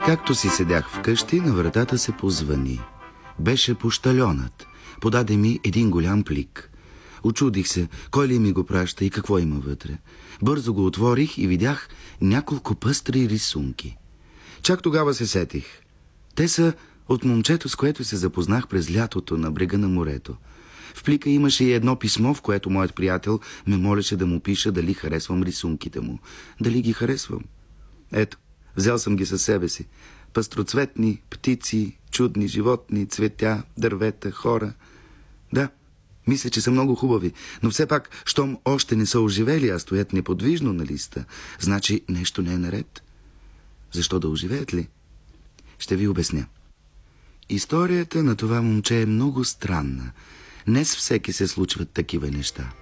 Както си седях вкъщи, на вратата се позвъни. Беше пощальонът. Подаде ми един голям плик. Очудих се, кой ли ми го праща и какво има вътре. Бързо го отворих и видях няколко пъстри рисунки. Чак тогава се сетих. Те са от момчето, с което се запознах през лятото на брега на морето. В плика имаше и едно писмо, в което моят приятел ме молеше да му пиша дали харесвам рисунките му. Дали ги харесвам? Ето, взел съм ги със себе си. Пъстроцветни, птици, чудни животни, цветя, дървета, хора. Да, мисля, че са много хубави, но все пак, щом още не са оживели, а стоят неподвижно на листа, значи нещо не е наред. Защо да оживеят ли? Ще ви обясня. Историята на това момче е много странна. Не с всеки се случват такива неща.